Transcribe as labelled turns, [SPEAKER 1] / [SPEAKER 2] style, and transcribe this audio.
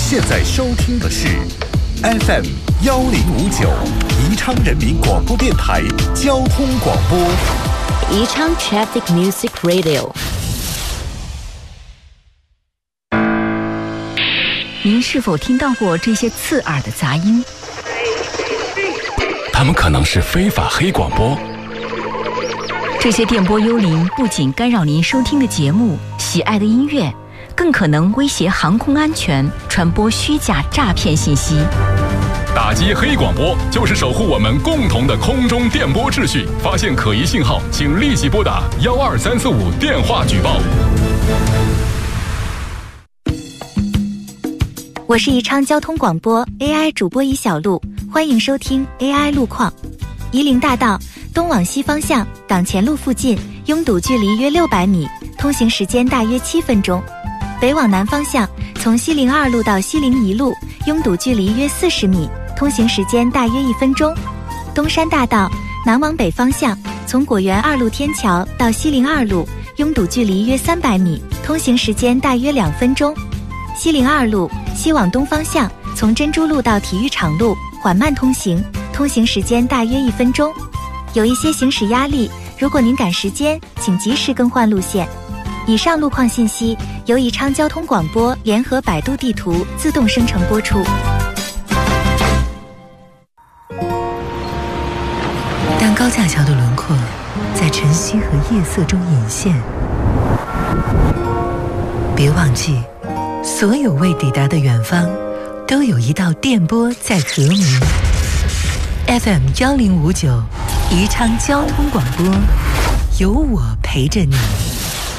[SPEAKER 1] 现在收听的是 FM 1059宜昌人民广播电台交通广播，
[SPEAKER 2] 宜昌 Traffic Music Radio。
[SPEAKER 3] 您是否听到过这些刺耳的杂音？
[SPEAKER 4] 他们可能是非法黑广播。
[SPEAKER 3] 这些电波幽灵不仅干扰您收听的节目、喜爱的音乐，更可能威胁航空安全，传播虚假诈骗信息。
[SPEAKER 4] 打击黑广播就是守护我们共同的空中电波秩序。发现可疑信号，请立即拨打12345电话举报。
[SPEAKER 5] 我是宜昌交通广播 AI 主播宜小璐，欢迎收听 AI 路况。夷陵大道东往西方向港前路附近拥堵距离约600米，通行时间大约7分钟。北往南方向从西陵2路到西陵1路拥堵距离约40米，通行时间大约1分钟。东山大道南往北方向从果园2路天桥到西陵2路拥堵距离约300米，通行时间大约2分钟。西陵2路西往东方向从珍珠路到体育场路缓慢通行，通行时间大约1分钟。有一些行驶压力，如果您赶时间，请及时更换路线。以上路况信息由宜昌交通广播联合百度地图自动生成播出。
[SPEAKER 6] 当高架桥的轮廓在晨曦和夜色中隐现，别忘记，所有未抵达的远方都有一道电波在和鸣。 FM 1059宜昌交通广播，有我陪着你。